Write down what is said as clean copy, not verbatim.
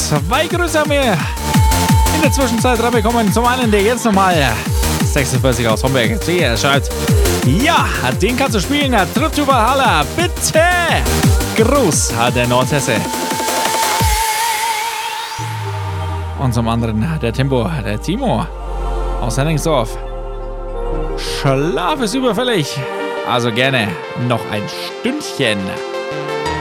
2 Grüße haben wir in der Zwischenzeit reinbekommen. Zum einen der jetzt nochmal 46 aus Homberg. Er schreibt, ja, den kannst du spielen. Trifft über Haller. Bitte. Gruß, der Nordhesse. Und zum anderen der Timbo, der Timo aus Henningsdorf. Schlaf ist überfällig. Also gerne noch ein Stündchen.